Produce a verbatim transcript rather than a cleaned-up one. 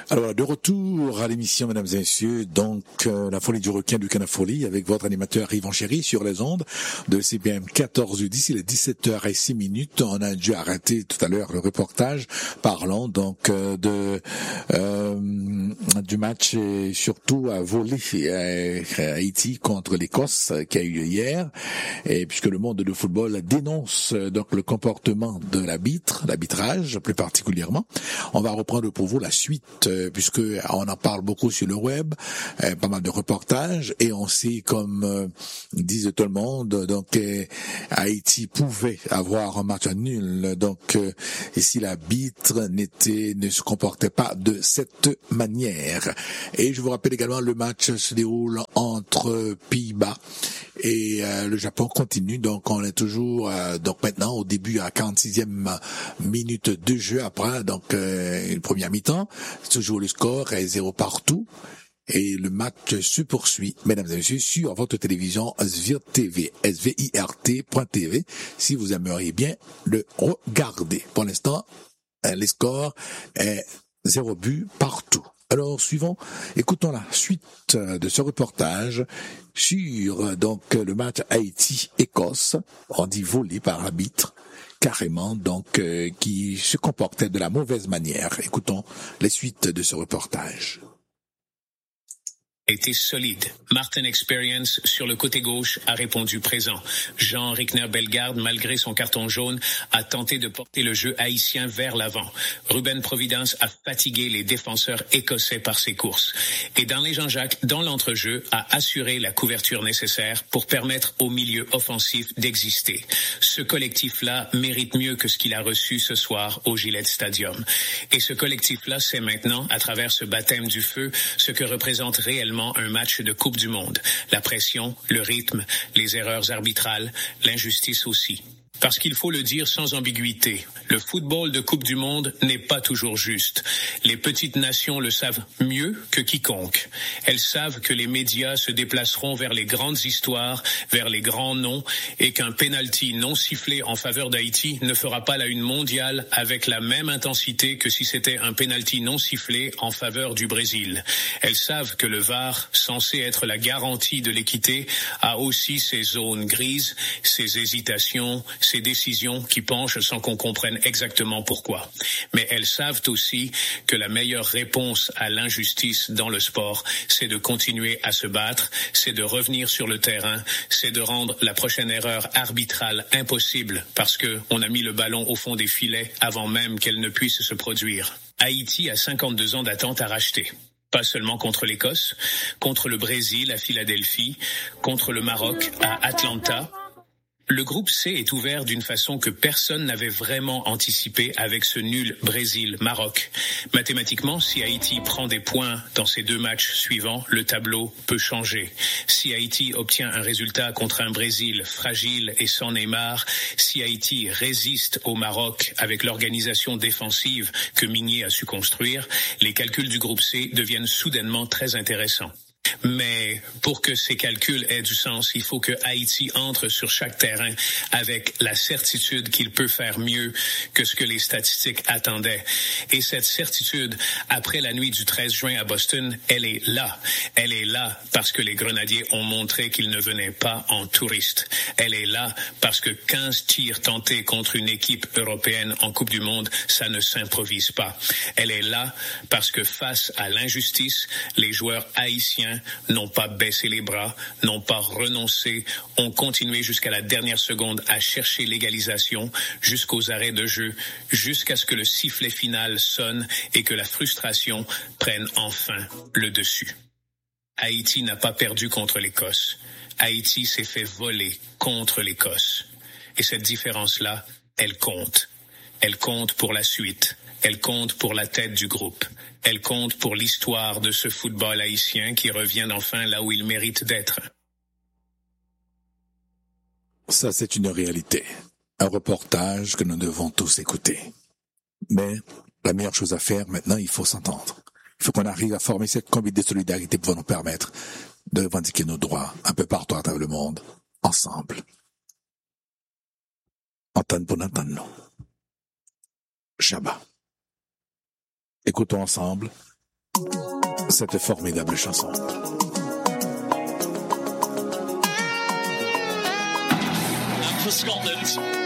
Alors, de retour à l'émission, mesdames et messieurs, donc euh, la folie du requin du Canal Folie avec votre animateur Yvan Chéry sur les ondes de C B M quatorze dix, il est dix-sept heures six minutes. On a dû arrêter tout à l'heure le reportage parlant donc euh, de euh, du match et surtout à volley euh, Haïti contre l'Écosse qui a eu lieu hier, et puisque le monde de football dénonce donc le comportement de l'arbitre, l'arbitrage plus particulièrement. On va reprendre pour vous la suite, euh, puisque on en parle beaucoup sur le web, euh, pas mal de reportages, et on sait, comme euh, disent tout le monde, donc euh, Haïti pouvait avoir un match nul, donc euh, et si l'arbitre n'était ne se comportait pas de cette manière. Et je vous rappelle également, le match se déroule entre Pays-Bas et euh, le Japon continue, donc on est toujours euh, donc maintenant au début à quarante-sixième minute de jeu après donc euh, une première mi-temps, c'est toujours le score est zéro partout et le match se poursuit, mesdames et messieurs, sur votre télévision S V I R T V, S V I R T point T V, si vous aimeriez bien le regarder. Pour l'instant, euh, les scores est zéro but partout. Alors, suivons, écoutons la suite de ce reportage sur donc le match Haïti-Écosse, on dit volé par arbitre, carrément, donc euh, qui se comportait de la mauvaise manière. Écoutons les suites de ce reportage. Était solide. Martin Experience, sur le côté gauche, a répondu présent. Jean Rickner-Bellegarde, malgré son carton jaune, a tenté de porter le jeu haïtien vers l'avant. Ruben Providence a fatigué les défenseurs écossais par ses courses. Et Darley Jean-Jacques, dans l'entrejeu, a assuré la couverture nécessaire pour permettre au milieu offensif d'exister. Ce collectif-là mérite mieux que ce qu'il a reçu ce soir au Gillette Stadium. Et ce collectif-là sait maintenant, à travers ce baptême du feu, ce que représente réellement un match de Coupe du Monde. La pression, le rythme, les erreurs arbitrales, l'injustice aussi. Parce qu'il faut le dire sans ambiguïté, le football de Coupe du Monde n'est pas toujours juste. Les petites nations le savent mieux que quiconque. Elles savent que les médias se déplaceront vers les grandes histoires, vers les grands noms, et qu'un penalty non sifflé en faveur d'Haïti ne fera pas la une mondiale avec la même intensité que si c'était un penalty non sifflé en faveur du Brésil. Elles savent que le V A R, censé être la garantie de l'équité, a aussi ses zones grises, ses hésitations, ces décisions qui penchent sans qu'on comprenne exactement pourquoi. Mais elles savent aussi que la meilleure réponse à l'injustice dans le sport, c'est de continuer à se battre, c'est de revenir sur le terrain, c'est de rendre la prochaine erreur arbitrale impossible parce que on a mis le ballon au fond des filets avant même qu'elle ne puisse se produire. Haïti a cinquante-deux ans d'attente à racheter. Pas seulement contre l'Écosse, contre le Brésil à Philadelphie, contre le Maroc à Atlanta. Le groupe C est ouvert d'une façon que personne n'avait vraiment anticipée avec ce nul Brésil-Maroc. Mathématiquement, si Haïti prend des points dans ces deux matchs suivants, le tableau peut changer. Si Haïti obtient un résultat contre un Brésil fragile et sans Neymar, si Haïti résiste au Maroc avec l'organisation défensive que Migné a su construire, les calculs du groupe C deviennent soudainement très intéressants. Mais pour que ces calculs aient du sens, il faut que Haïti entre sur chaque terrain avec la certitude qu'il peut faire mieux que ce que les statistiques attendaient. Et cette certitude, après la nuit du treize juin à Boston, elle est là. Elle est là parce que les Grenadiers ont montré qu'ils ne venaient pas en touristes. Elle est là parce que quinze tirs tentés contre une équipe européenne en Coupe du Monde, ça ne s'improvise pas. Elle est là parce que face à l'injustice, les joueurs haïtiens n'ont pas baissé les bras, n'ont pas renoncé, ont continué jusqu'à la dernière seconde à chercher l'égalisation, jusqu'aux arrêts de jeu, jusqu'à ce que le sifflet final sonne et que la frustration prenne enfin le dessus. Haïti n'a pas perdu contre l'Écosse. Haïti s'est fait voler contre l'Écosse. Et cette différence-là, elle compte. Elle compte pour la suite. Elle compte pour la tête du groupe. Elle compte pour l'histoire de ce football haïtien qui revient enfin là où il mérite d'être. Ça, c'est une réalité. Un reportage que nous devons tous écouter. Mais la meilleure chose à faire maintenant, il faut s'entendre. Il faut qu'on arrive à former cette communauté de solidarité pour nous permettre de revendiquer nos droits un peu partout à travers le monde, ensemble. Entendre pour entendre nous. Shabbat. Écoutons ensemble cette formidable chanson. And for Scotland,